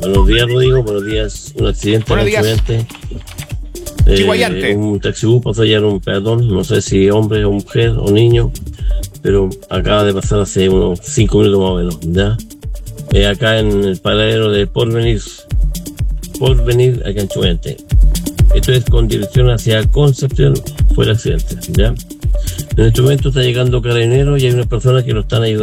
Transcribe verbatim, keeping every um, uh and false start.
Buenos días, Rodrigo. Buenos días. Un accidente. Buenos días. Accidente. Chihuayante. Eh, un taxibús pasó ayer un peatón, no sé si hombre o mujer o niño, pero acaba de pasar hace unos cinco minutos más o menos, ¿ya? Eh, acá en el paradero de Porvenir, Porvenir, acá en Chihuayante. Esto es con dirección hacia Concepción, fue el accidente, ¿ya? En este momento está llegando Carabineros y hay unas personas que lo están ayudando.